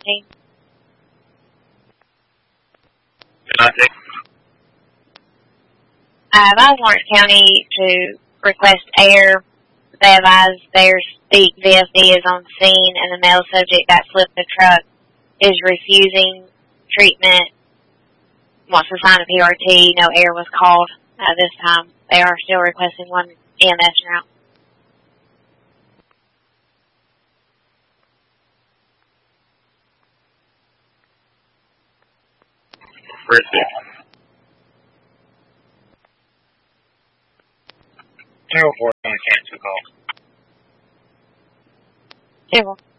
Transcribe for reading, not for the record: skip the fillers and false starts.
team. I advised Lawrence County to request air. They advised their VFD is on scene and the male subject that flipped the truck is refusing treatment, wants to sign a PRT. No air was called at this time. They are still requesting one EMS route. Terrible 4 on the cancel call. Terrible.